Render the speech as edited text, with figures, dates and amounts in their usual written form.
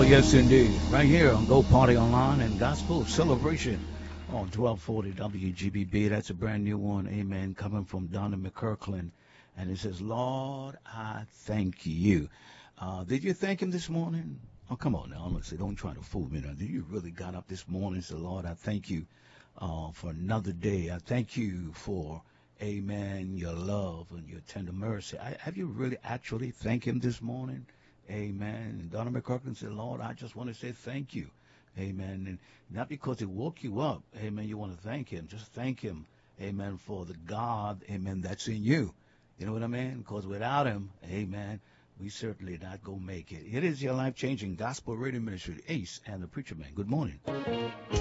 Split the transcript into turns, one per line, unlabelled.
Yes, indeed. Right here on Go Party Online and Gospel Celebration on 1240 WGBB. That's a brand new one. Amen. Coming from Donna McKirkland. And it says, Lord, I thank you. Did you thank him this morning? Oh, come on now. Honestly, don't try to fool me now. Did you really got up this morning and said, Lord, I thank you for another day. I thank you for, amen, your love and your tender mercy. Have you really actually thanked him this morning? Amen. And Donna McCorkin said, Lord, I just want to say thank you. Amen. And not because he woke you up. Amen. You want to thank him. Just thank him. Amen. For the God. Amen. That's in you. You know what I mean? Because without him, amen, we certainly not going to make it. It is your life-changing gospel radio ministry, Ace and the Preacher Man. Good morning.